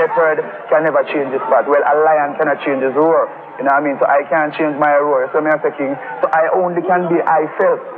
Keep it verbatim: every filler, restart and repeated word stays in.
leopard can never change his spot. Well, a lion cannot change his roar. You know what I mean? So I can't change my roar. So me as a king. So I only can be I felt.